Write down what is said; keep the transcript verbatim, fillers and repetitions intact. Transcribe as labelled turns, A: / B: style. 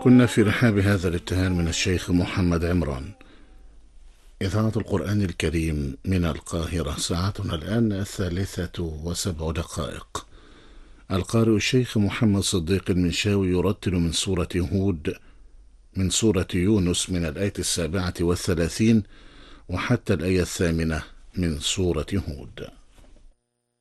A: كنا في رحاب هذا الابتهال من الشيخ محمد عمران. إذاعة القرآن الكريم من القاهرة. ساعتنا الآن الثالثة وسبع دقائق. القارئ الشيخ محمد صديق المنشاوي يرتل من سورة هود من سورة يونس من الآية السابعة والثلاثين وحتى الآية الثامنة من سورة هود.